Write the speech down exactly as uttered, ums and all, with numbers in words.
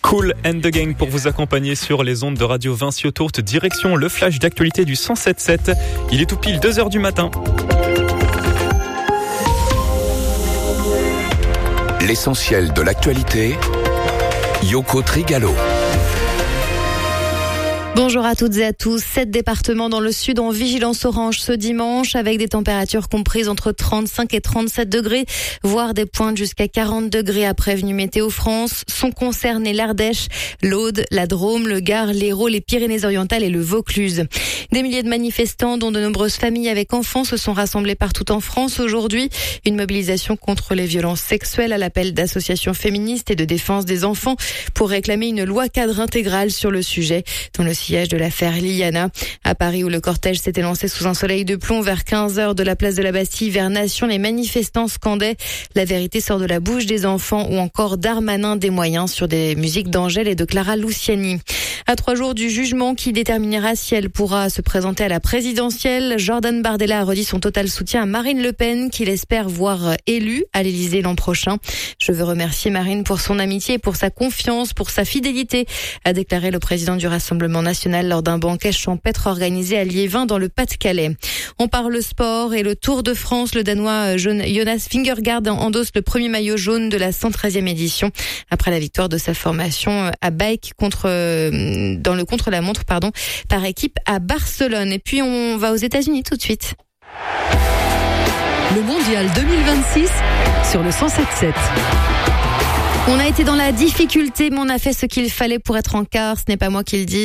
Kool and the Gang pour vous accompagner sur les ondes de Radio Vinci Autoroute. Direction le flash d'actualité du cent sept sept. Il est tout pile deux heures du matin. L'essentiel de l'actualité, Yoko Trigalo. Bonjour à toutes et à tous. Sept départements dans le sud en vigilance orange ce dimanche avec des températures comprises entre trente-cinq et trente-sept degrés, voire des pointes jusqu'à quarante degrés a prévenu Météo France. Sont concernés l'Ardèche, l'Aude, la Drôme, le Gard, l'Hérault, les Pyrénées-Orientales et le Vaucluse. Des milliers de manifestants, dont de nombreuses familles avec enfants, se sont rassemblés partout en France aujourd'hui. Une mobilisation contre les violences sexuelles à l'appel d'associations féministes et de défense des enfants pour réclamer une loi cadre intégrale sur le sujet. Dans le sillage de l'affaire Liliana. À Paris, où le cortège s'était lancé sous un soleil de plomb vers quinze heures de la place de la Bastille vers Nation, les manifestants scandaient « La vérité sort de la bouche des enfants » ou encore Darmanin des moyens sur des musiques d'Angèle et de Clara Luciani. À trois jours du jugement qui déterminera si elle pourra se présenter à la présidentielle, Jordan Bardella a redit son total soutien à Marine Le Pen, qu'il espère voir élue à l'Élysée l'an prochain. « Je veux remercier Marine pour son amitié et pour sa confiance, pour sa fidélité », a déclaré le président du Rassemblement national lors d'un banquet champêtre organisé à Liévin dans le Pas-de-Calais. On parle sport et le Tour de France. Le Danois Jonas Vingegaard endosse le premier maillot jaune de la cent treizième édition après la victoire de sa formation à bike contre dans le contre-la-montre pardon par équipe à Barcelone. Et puis on va aux États-Unis tout de suite. Le mondial deux mille vingt-six sur le cent sept sept. On a été dans la difficulté, mais on a fait ce qu'il fallait pour être en quart. Ce n'est pas moi qui le dis.